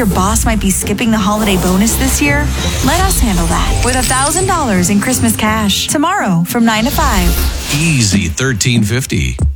your boss might be skipping the holiday bonus this year? Let us handle that with $1,000 in Christmas cash tomorrow from 9 to 5. Easy 1350.